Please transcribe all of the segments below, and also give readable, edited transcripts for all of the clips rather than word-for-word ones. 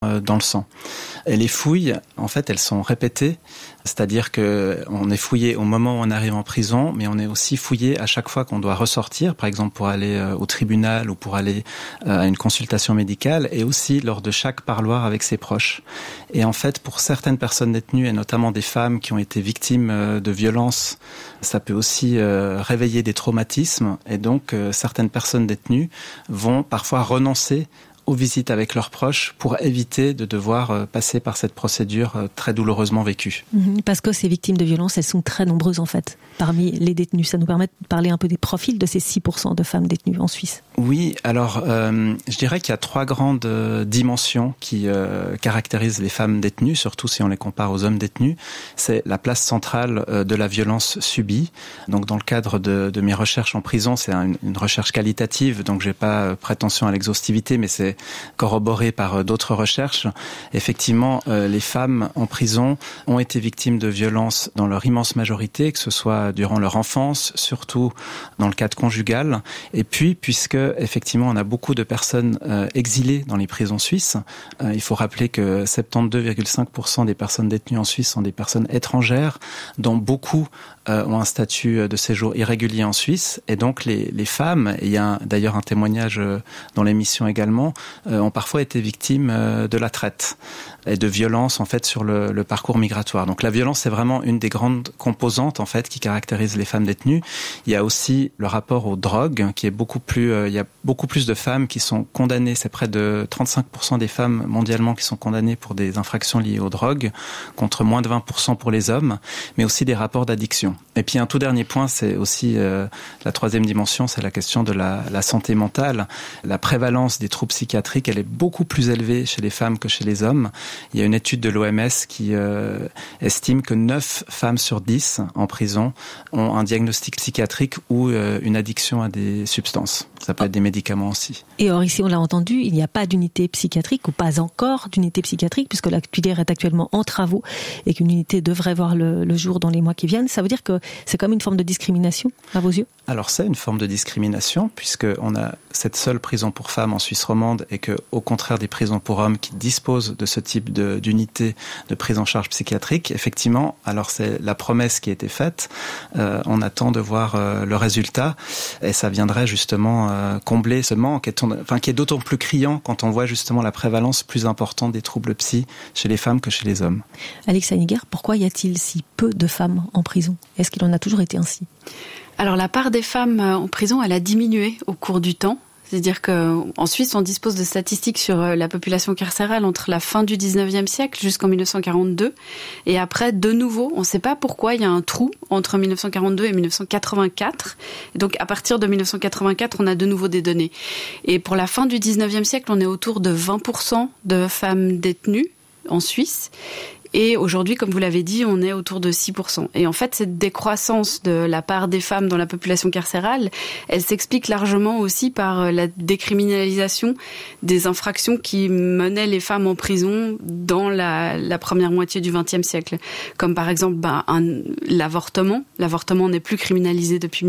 dans le sang. Et les fouilles, en fait, elles sont répétées, c'est-à-dire que on est fouillé au moment où on arrive en prison, mais on est aussi fouillé à chaque fois qu'on doit ressortir, par exemple pour aller au tribunal ou pour aller à une consultation médicale, et aussi lors de chaque parloir avec ses proches. Et en fait, pour certaines personnes détenues, et notamment des femmes qui ont été victimes de violences, ça peut aussi réveiller des traumatismes, et donc certaines personnes détenues vont parfois renoncer aux visites avec leurs proches pour éviter de devoir passer par cette procédure très douloureusement vécue. Parce que ces victimes de violences, elles sont très nombreuses en fait, parmi les détenus. Ça nous permet de parler un peu des profils de ces 6% de femmes détenues en Suisse. Oui, alors je dirais qu'il y a 3 grandes dimensions qui caractérisent les femmes détenues, surtout si on les compare aux hommes détenus. C'est la place centrale de la violence subie. Donc dans le cadre de mes recherches en prison, c'est une recherche qualitative, donc j'ai pas prétention à l'exhaustivité, mais c'est corroboré par d'autres recherches. Effectivement, les femmes en prison ont été victimes de violences dans leur immense majorité, que ce soit durant leur enfance, surtout dans le cadre conjugal. Et puis, puisque effectivement on a beaucoup de personnes exilées dans les prisons suisses, il faut rappeler que 72,5% des personnes détenues en Suisse sont des personnes étrangères, dont beaucoup ont un statut de séjour irrégulier en Suisse. Et donc les femmes, et il y a d'ailleurs un témoignage dans l'émission également, ont parfois été victimes de la traite et de violences en fait sur le parcours migratoire. Donc la violence, c'est vraiment une des grandes composantes en fait qui caractérise les femmes détenues. Il y a aussi le rapport aux drogues qui est beaucoup plus. Il y a beaucoup plus de femmes qui sont condamnées. C'est près de 35% des femmes mondialement qui sont condamnées pour des infractions liées aux drogues, contre moins de 20% pour les hommes, mais aussi des rapports d'addiction. Et puis un tout dernier point, c'est aussi la troisième dimension, c'est la question de la santé mentale. La prévalence des troubles psychiatriques, elle est beaucoup plus élevée chez les femmes que chez les hommes. Il y a une étude de l'OMS qui estime que 9 femmes sur 10 en prison ont un diagnostic psychiatrique ou une addiction à des substances. Ça peut être des médicaments aussi. Et or ici, on l'a entendu, il n'y a pas d'unité psychiatrique ou pas encore d'unité psychiatrique puisque la Tuilière est actuellement en travaux et qu'une unité devrait voir le jour dans les mois qui viennent. Ça veut dire que c'est comme une forme de discrimination à vos yeux ? Alors c'est une forme de discrimination puisqu'on a cette seule prison pour femmes en Suisse romande et que, au contraire des prisons pour hommes qui disposent de ce type d'unité de prise en charge psychiatrique, effectivement, alors c'est la promesse qui a été faite, on attend de voir le résultat et ça viendrait justement combler ce manque qui est d'autant plus criant quand on voit justement la prévalence plus importante des troubles psy chez les femmes que chez les hommes. Alex Heiniger, pourquoi y a-t-il si peu de femmes en prison ? Est-ce qu'il en a toujours été ainsi ? Alors la part des femmes en prison, elle a diminué au cours du temps. C'est-à-dire qu'en Suisse, on dispose de statistiques sur la population carcérale entre la fin du 19e siècle jusqu'en 1942. Et après, de nouveau, on ne sait pas pourquoi, il y a un trou entre 1942 et 1984. Et donc, à partir de 1984, on a de nouveau des données. Et pour la fin du 19e siècle, on est autour de 20% de femmes détenues en Suisse. Et aujourd'hui, comme vous l'avez dit, on est autour de 6%. Et en fait, cette décroissance de la part des femmes dans la population carcérale, elle s'explique largement aussi par la décriminalisation des infractions qui menaient les femmes en prison dans la première moitié du XXe siècle. Comme par exemple l'avortement. L'avortement n'est plus criminalisé depuis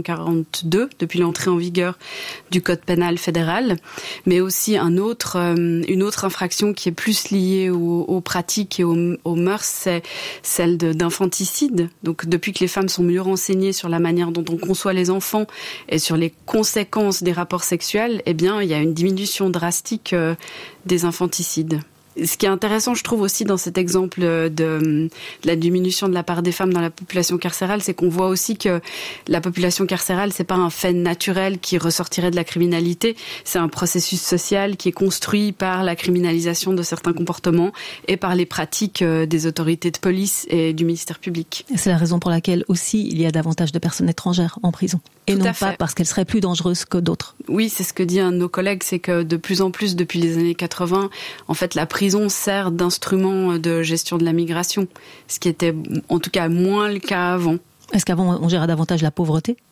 1942, depuis l'entrée en vigueur du Code pénal fédéral. Mais aussi une autre infraction qui est plus liée aux pratiques et aux mœurs, c'est celle d'infanticide. Donc depuis que les femmes sont mieux renseignées sur la manière dont on conçoit les enfants et sur les conséquences des rapports sexuels, eh bien il y a une diminution drastique des infanticides. Ce qui est intéressant, je trouve aussi dans cet exemple de la diminution de la part des femmes dans la population carcérale, c'est qu'on voit aussi que la population carcérale, c'est pas un fait naturel qui ressortirait de la criminalité, c'est un processus social qui est construit par la criminalisation de certains comportements et par les pratiques des autorités de police et du ministère public. Et c'est la raison pour laquelle aussi il y a davantage de personnes étrangères en prison. Et non pas parce qu'elles seraient plus dangereuses que d'autres. Oui, c'est ce que dit un de nos collègues, c'est que de plus en plus, depuis les années 80, en fait, la prison sert d'instrument de gestion de la migration, ce qui était en tout cas moins le cas avant. Est-ce qu'avant on gérait davantage la pauvreté ?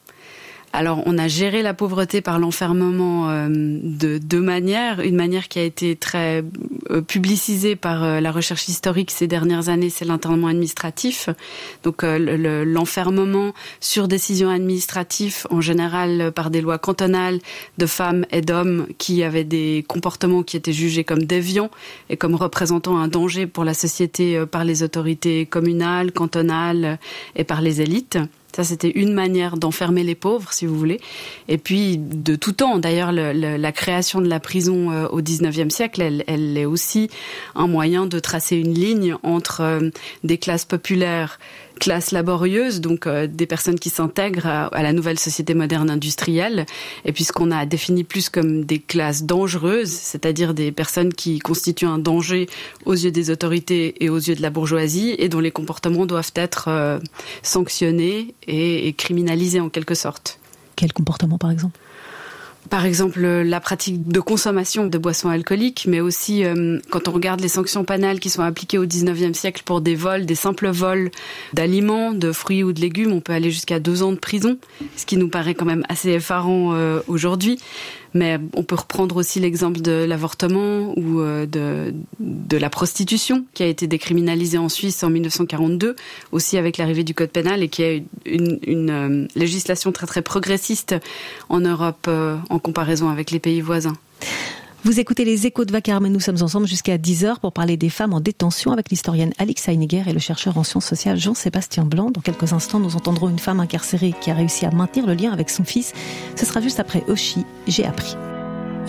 Alors, on a géré la pauvreté par l'enfermement de deux manières. Une manière qui a été très publicisée par la recherche historique ces dernières années, c'est l'internement administratif. Donc, l'enfermement sur décision administrative, en général par des lois cantonales, de femmes et d'hommes qui avaient des comportements qui étaient jugés comme déviants et comme représentant un danger pour la société par les autorités communales, cantonales et par les élites. Ça, c'était une manière d'enfermer les pauvres, si vous voulez. Et puis, de tout temps, d'ailleurs, la création de la prison au XIXe siècle, elle est aussi un moyen de tracer une ligne entre des classes populaires, classes laborieuses, donc des personnes qui s'intègrent à la nouvelle société moderne industrielle, et puis ce qu'on a défini plus comme des classes dangereuses, c'est-à-dire des personnes qui constituent un danger aux yeux des autorités et aux yeux de la bourgeoisie, et dont les comportements doivent être sanctionnés et criminalisés en quelque sorte. Quel comportement, par exemple ? Par exemple, la pratique de consommation de boissons alcooliques, mais aussi quand on regarde les sanctions pénales qui sont appliquées au XIXe siècle pour des vols, des simples vols d'aliments, de fruits ou de légumes, on peut aller jusqu'à 2 ans de prison, ce qui nous paraît quand même assez effarant aujourd'hui. Mais on peut reprendre aussi l'exemple de l'avortement ou de la prostitution, qui a été décriminalisée en Suisse en 1942, aussi avec l'arrivée du code pénal, et qui est une législation très très progressiste en Europe en comparaison avec les pays voisins. Vous écoutez les Échos de Vacarme et nous sommes ensemble jusqu'à 10h pour parler des femmes en détention avec l'historienne Alix Heiniger et le chercheur en sciences sociales Jean-Sébastien Blanc. Dans quelques instants, nous entendrons une femme incarcérée qui a réussi à maintenir le lien avec son fils. Ce sera juste après Oshi, j'ai appris.